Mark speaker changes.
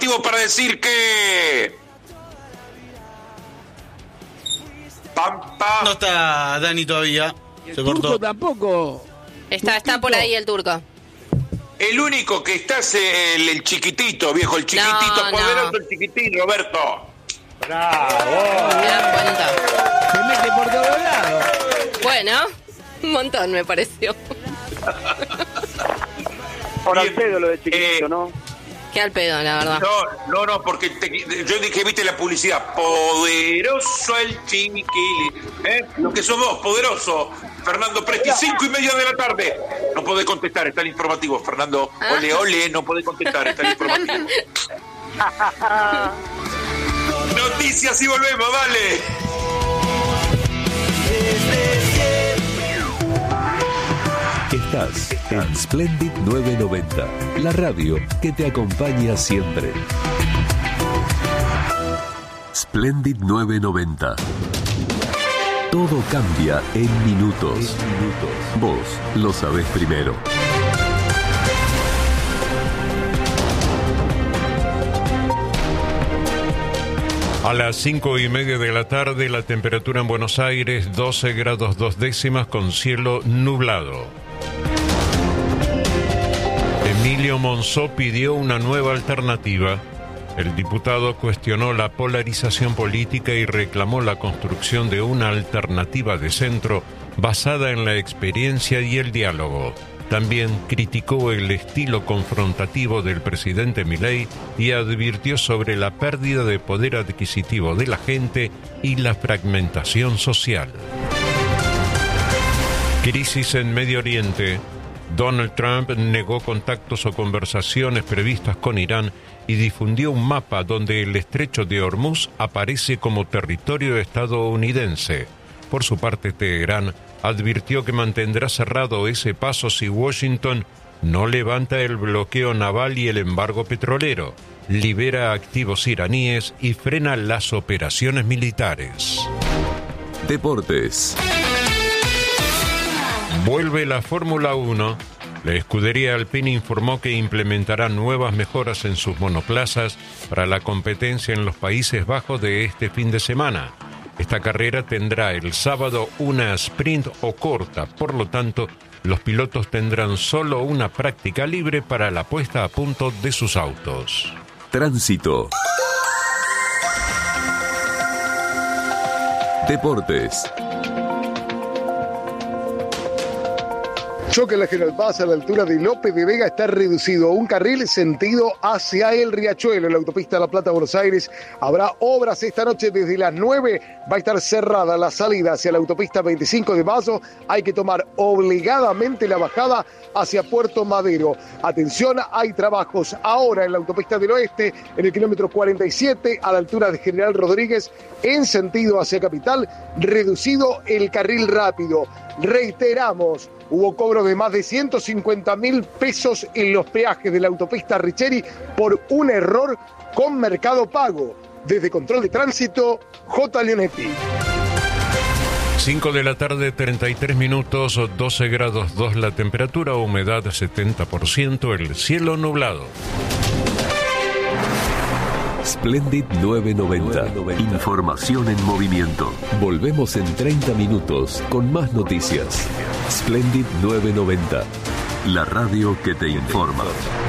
Speaker 1: informativo para decir que... Pampa.
Speaker 2: No está Dani todavía. Se cortó.
Speaker 3: Tampoco.
Speaker 4: Está por ahí el turco.
Speaker 1: El único que está es el chiquitito, viejo, el chiquitito, poderoso, el chiquitín, Roberto.
Speaker 5: ¡Bravo!
Speaker 4: ¿Te das cuenta?
Speaker 3: Se mete por todos lados.
Speaker 4: Bueno, un montón me pareció.
Speaker 5: Por al pedo lo de chiquitito, ¿no?
Speaker 4: Qué al pedo, la verdad.
Speaker 1: No, porque yo dije, viste la publicidad, poderoso el chiquili, lo que sos vos, poderoso. Fernando Presti, 5:30 de la tarde. No podés contestar, está el informativo, Fernando. Ole, no podés contestar, está el informativo. Noticias y volvemos, dale.
Speaker 6: Estás en Splendid 990, la radio que te acompaña siempre. Splendid 990. Todo cambia en minutos. Vos lo sabés primero.
Speaker 7: A las 5:30 de la tarde, la temperatura en Buenos Aires, 12 grados 2 décimas con cielo nublado. Emilio Monzó pidió una nueva alternativa. El diputado cuestionó la polarización política y reclamó la construcción de una alternativa de centro basada en la experiencia y el diálogo. También criticó el estilo confrontativo del presidente Milei y advirtió sobre la pérdida de poder adquisitivo de la gente y la fragmentación social. Crisis en Medio Oriente. Donald Trump negó contactos o conversaciones previstas con Irán y difundió un mapa donde el estrecho de Hormuz aparece como territorio estadounidense. Por su parte, Teherán advirtió que mantendrá cerrado ese paso si Washington no levanta el bloqueo naval y el embargo petrolero, libera activos iraníes y frena las operaciones militares.
Speaker 6: Deportes.
Speaker 7: Vuelve la Fórmula 1. La escudería Alpine informó que implementará nuevas mejoras en sus monoplazas para la competencia en los Países Bajos de este fin de semana. Esta carrera tendrá el sábado una sprint o corta, por lo tanto, los pilotos tendrán solo una práctica libre para la puesta a punto de sus autos.
Speaker 6: Tránsito. Deportes.
Speaker 8: Choque en la General Paz a la altura de López de Vega está reducido. Un carril sentido hacia el Riachuelo. En la autopista La Plata-Buenos Aires habrá obras esta noche desde las 9. Va a estar cerrada la salida hacia la autopista 25 de Mayo. Hay que tomar obligadamente la bajada hacia Puerto Madero. Atención, hay trabajos ahora en la autopista del Oeste, en el kilómetro 47, a la altura de General Rodríguez, en sentido hacia Capital, reducido el carril rápido. Reiteramos, hubo cobro de más de 150.000 pesos en los peajes de la autopista Richeri por un error con Mercado Pago. Desde Control de Tránsito, J. Leonetti.
Speaker 7: 5 de la tarde, 33 minutos, 12 grados 2 la temperatura, humedad 70%, el cielo nublado.
Speaker 6: Splendid 990. Información en movimiento. Volvemos en 30 minutos con más noticias. Splendid 990. La radio que te informa.